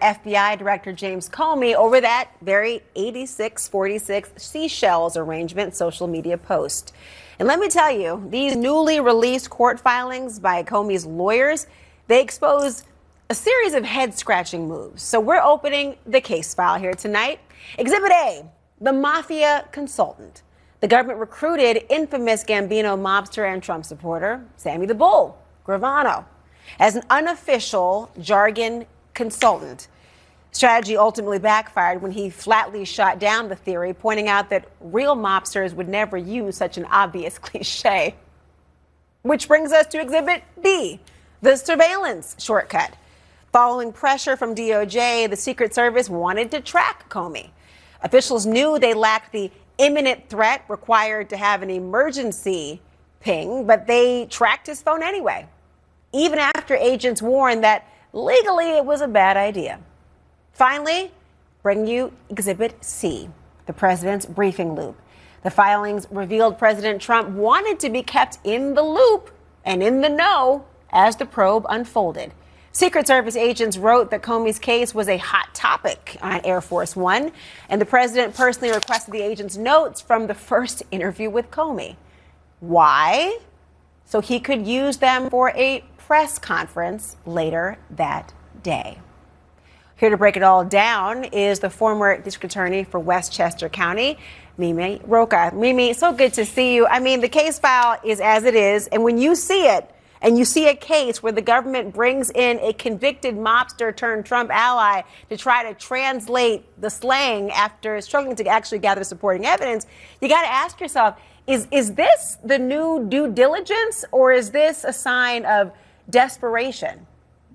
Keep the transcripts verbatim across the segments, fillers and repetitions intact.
F B I Director James Comey over that very eighty-six forty-six Seychelles arrangement social media post. And let me tell you, these newly released court filings by Comey's lawyers, they expose a series of head-scratching moves. So we're opening the case file here tonight. Exhibit A, the mafia consultant. The government recruited infamous Gambino mobster and Trump supporter Sammy the Bull Gravano as an unofficial jargon consultant. Strategy ultimately backfired when he flatly shot down the theory, pointing out that real mobsters would never use such an obvious cliche. Which brings us to Exhibit B, the surveillance shortcut. Following pressure from D O J, the Secret Service wanted to track Comey. Officials knew they lacked the imminent threat required to have an emergency ping, but they tracked his phone anyway, even after agents warned that legally it was a bad idea. Finally, bring you Exhibit C, the president's briefing loop. The filings revealed President Trump wanted to be kept in the loop and in the know as the probe unfolded. Secret Service agents wrote that Comey's case was a hot topic on Air Force One, and the president personally requested the agents' notes from the first interview with Comey. Why? So he could use them for a press conference later that day. Here to break it all down is the former district attorney for Westchester County, Mimi Rocah. Mimi, so good to see you. I mean, the case file is as it is, and when you see it, and you see a case where the government brings in a convicted mobster turned Trump ally to try to translate the slang after struggling to actually gather supporting evidence, you got to ask yourself, is, is this the new due diligence, or is this a sign of desperation?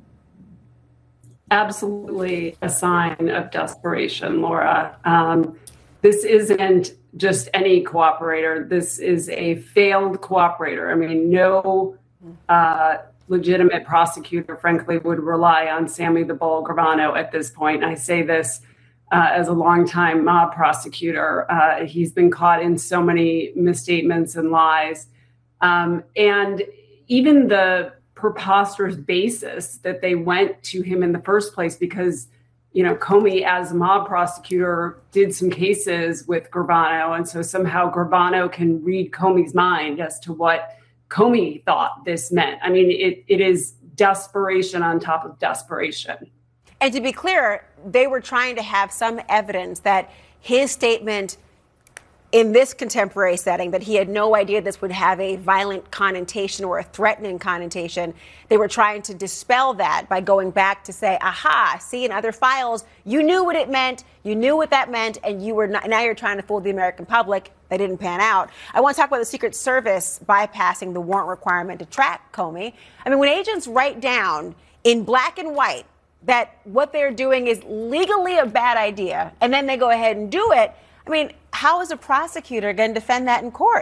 Absolutely a sign of desperation, Laura. Um, this isn't just any cooperator. This is a failed cooperator. I mean, no uh, legitimate prosecutor, frankly, would rely on Sammy the Bull Gravano at this point. And I say this uh, as a longtime mob prosecutor. Uh, he's been caught in so many misstatements and lies. Um, and even the preposterous basis that they went to him in the first place, because, you know, Comey as a mob prosecutor did some cases with Gravano. And so somehow Gravano can read Comey's mind as to what Comey thought this meant. I mean, it, it is desperation on top of desperation. And to be clear, they were trying to have some evidence that his statement in this contemporary setting, that he had no idea this would have a violent connotation or a threatening connotation. They were trying to dispel that by going back to say, aha, see, in other files, you knew what it meant, you knew what that meant, and you were not, now you're trying to fool the American public. That didn't pan out. I want to talk about the Secret Service bypassing the warrant requirement to track Comey. I mean, when agents write down in black and white that what they're doing is legally a bad idea, and then they go ahead and do it, I mean, how is a prosecutor going to defend that in court?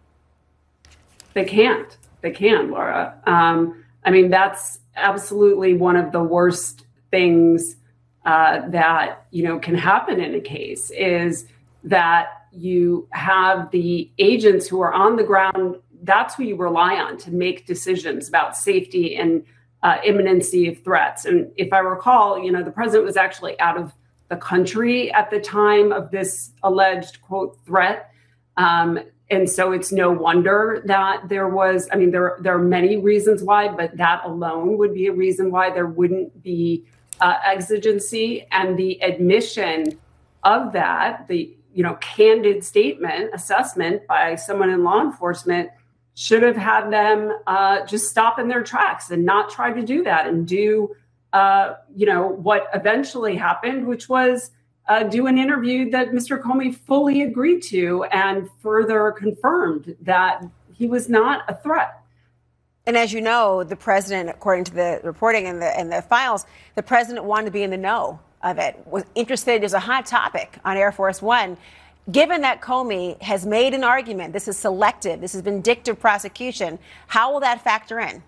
They can't. They can, Laura. Um, I mean, that's absolutely one of the worst things uh, that, you know, can happen in a case, is that you have the agents who are on the ground. That's who you rely on to make decisions about safety and uh, imminency of threats. And if I recall, you know, the president was actually out of the country at the time of this alleged, quote, threat. Um, and so it's no wonder that there was, I mean, there, there are many reasons why, but that alone would be a reason why there wouldn't be uh, exigency. And the admission of that, the, you know, candid statement, assessment by someone in law enforcement should have had them uh, just stop in their tracks and not try to do that and do Uh, you know, what eventually happened, which was uh, do an interview that Mister Comey fully agreed to and further confirmed that he was not a threat. And as you know, the president, according to the reporting and the, and the files, the president wanted to be in the know of it, was interested. There's a hot topic on Air Force One. Given that Comey has made an argument, this is selective, this is vindictive prosecution, how will that factor in?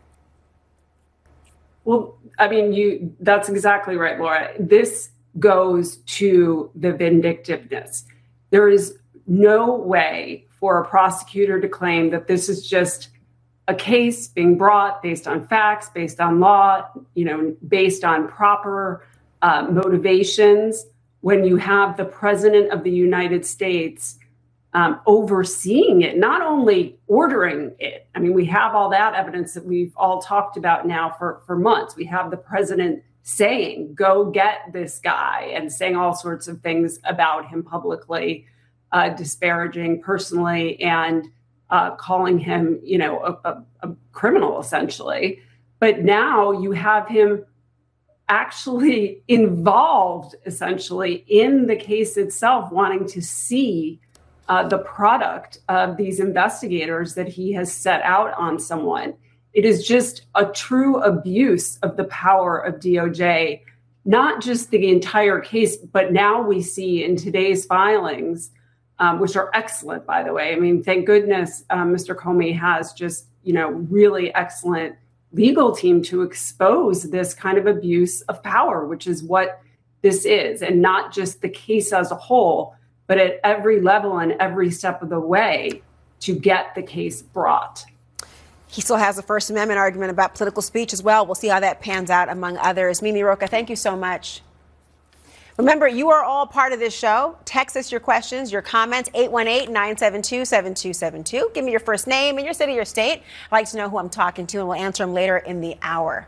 Well, I mean, you that's exactly right, Laura. This goes to the vindictiveness. There is no way for a prosecutor to claim that this is just a case being brought based on facts, based on law, you know, based on proper uh, motivations, when you have the president of the United States um, overseeing it, not only ordering it. I mean, we have all that evidence that we've all talked about now for, for months. We have the president saying, go get this guy, and saying all sorts of things about him publicly, uh, disparaging personally, and uh, calling him, you know, a, a, a criminal, essentially. But now you have him actually involved, essentially, in the case itself, wanting to see uh, the product of these investigators that he has set out on someone. It is just a true abuse of the power of D O J, not just the entire case, but now we see in today's filings, um, which are excellent, by the way. I mean, thank goodness um, Mister Comey has just, you know, really excellent legal team to expose this kind of abuse of power, which is what this is, and not just the case as a whole, but at every level and every step of the way to get the case brought. He still has a First Amendment argument about political speech as well. We'll see how that pans out, among others. Mimi Rocah, thank you so much. Remember, you are all part of this show. Text us your questions, your comments, eight one eight, nine seven two, seven two seven two. Give me your first name and your city, your state. I'd like to know who I'm talking to, and we'll answer them later in the hour.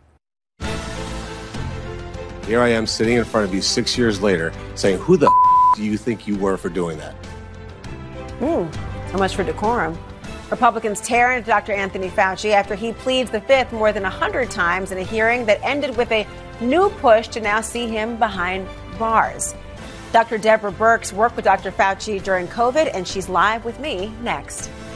Here I am sitting in front of you six years later saying, who the f- do you think you were for doing that? Hmm, so much for decorum. Republicans tear into Doctor Anthony Fauci after he pleads the fifth more than one hundred times in a hearing that ended with a new push to now see him behind bars. Doctor Deborah Birx worked with Doctor Fauci during COVID, and she's live with me next.